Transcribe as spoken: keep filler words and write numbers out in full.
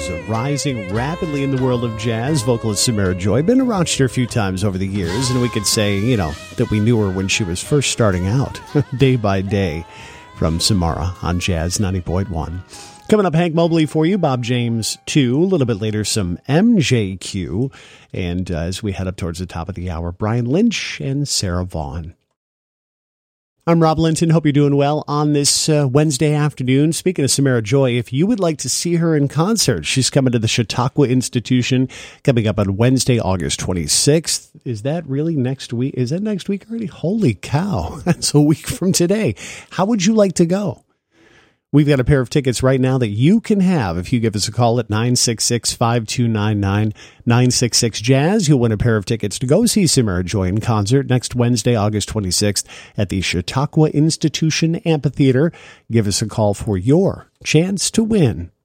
is uh, rising rapidly in the world of jazz. Vocalist Samara Joy, been around her a few times over the years, and we could say, you know, that we knew her when she was first starting out, day by day, from Samara on Jazz ninety point one. Coming up, Hank Mobley for you, Bob James too. A little bit later, some M J Q. And uh, as we head up towards the top of the hour, Brian Lynch and Sarah Vaughan. I'm Rob Linton. Hope you're doing well on this uh, Wednesday afternoon. Speaking of Samara Joy, if you would like to see her in concert, she's coming to the Chautauqua Institution coming up on Wednesday, August twenty-sixth. Is that really next week? Is that next week already? Holy cow. That's a week from today. How would you like to go? We've got a pair of tickets right now that you can have if you give us a call at nine six six, five two nine nine, nine six six, jazz. You'll win a pair of tickets to go see Samara Joy in concert next Wednesday, August twenty-sixth at the Chautauqua Institution Amphitheater. Give us a call for your chance to win